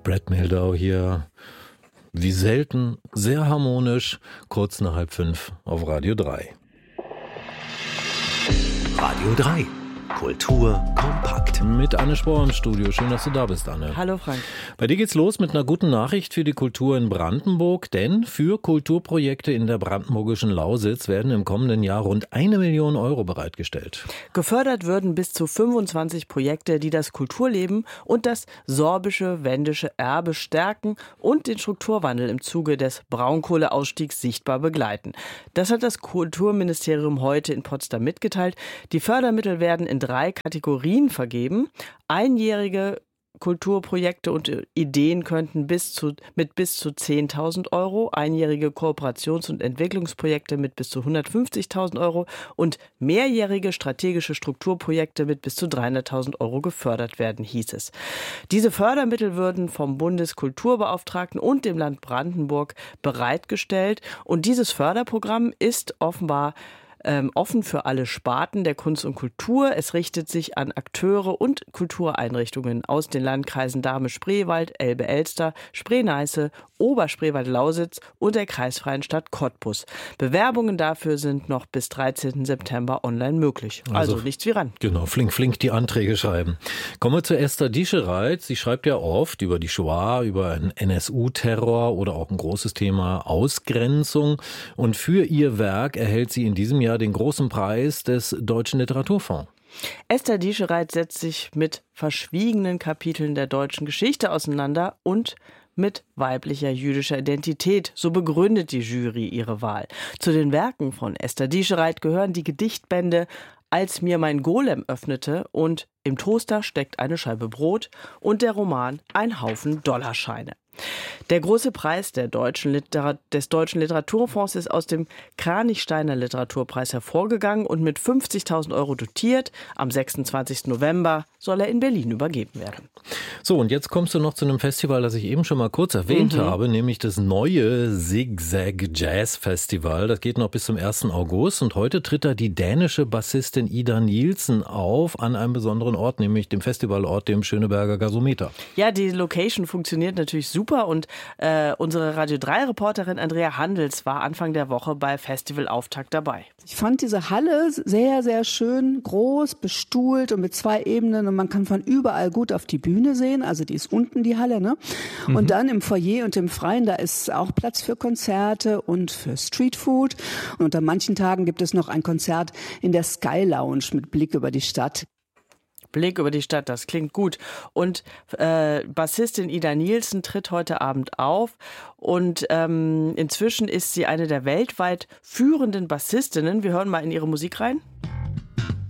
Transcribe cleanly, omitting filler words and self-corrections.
Brad Mehldau hier, wie selten, sehr harmonisch, kurz nach 4:30 auf Radio 3. Radio 3. Kultur kompakt. Mit Anne Spohr im Studio. Schön, dass du da bist, Anne. Hallo Frank. Bei dir geht's los mit einer guten Nachricht für die Kultur in Brandenburg, denn für Kulturprojekte in der brandenburgischen Lausitz werden im kommenden Jahr rund 1 Million Euro bereitgestellt. Gefördert würden bis zu 25 Projekte, die das Kulturleben und das sorbische, wendische Erbe stärken und den Strukturwandel im Zuge des Braunkohleausstiegs sichtbar begleiten. Das hat das Kulturministerium heute in Potsdam mitgeteilt. Die Fördermittel werden in 3 Kategorien vergeben. Einjährige Kulturprojekte und Ideen könnten mit bis zu 10.000 Euro, einjährige Kooperations- und Entwicklungsprojekte mit bis zu 150.000 Euro und mehrjährige strategische Strukturprojekte mit bis zu 300.000 Euro gefördert werden, hieß es. Diese Fördermittel würden vom Bundeskulturbeauftragten und dem Land Brandenburg bereitgestellt und dieses Förderprogramm ist offenbar offen für alle Sparten der Kunst und Kultur. Es richtet sich an Akteure und Kultureinrichtungen aus den Landkreisen Dahme-Spreewald, Elbe-Elster, Spree-Neiße, Oberspreewald-Lausitz und der kreisfreien Stadt Cottbus. Bewerbungen dafür sind noch bis 13. September online möglich. Also nichts wie ran. Genau, flink die Anträge schreiben. Kommen wir zu Esther Dieschereit. Sie schreibt ja oft über die Shoah, über einen NSU-Terror oder auch ein großes Thema Ausgrenzung. Und für ihr Werk erhält sie in diesem Jahr den großen Preis des Deutschen Literaturfonds. Esther Dieschereit setzt sich mit verschwiegenen Kapiteln der deutschen Geschichte auseinander und mit weiblicher jüdischer Identität. So begründet die Jury ihre Wahl. Zu den Werken von Esther Dieschereit gehören die Gedichtbände Als mir mein Golem öffnete und Im Toaster steckt eine Scheibe Brot und der Roman Ein Haufen Dollarscheine. Der große Preis des Deutschen Literaturfonds ist aus dem Kranichsteiner Literaturpreis hervorgegangen und mit 50.000 Euro dotiert. Am 26. November soll er in Berlin übergeben werden. So, und jetzt kommst du noch zu einem Festival, das ich eben schon mal kurz erwähnt habe, nämlich das neue Zigzag Jazz Festival. Das geht noch bis zum 1. August und heute tritt da die dänische Bassistin Ida Nielsen auf an einem besonderen Ort, nämlich dem Festivalort, dem Schöneberger Gasometer. Ja, die Location funktioniert natürlich super und unsere Radio 3-Reporterin Andrea Handels war Anfang der Woche bei Festivalauftakt dabei. Ich fand diese Halle sehr, sehr schön, groß, bestuhlt und mit 2 Ebenen und man kann von überall gut auf die Bühne sehen, also die ist unten die Halle, ne? Und dann im Foyer und im Freien, da ist auch Platz für Konzerte und für Streetfood und an manchen Tagen gibt es noch ein Konzert in der Sky Lounge mit Blick über die Stadt. Blick über die Stadt, das klingt gut. Und Bassistin Ida Nielsen tritt heute Abend auf und inzwischen ist sie eine der weltweit führenden Bassistinnen. Wir hören mal in ihre Musik rein.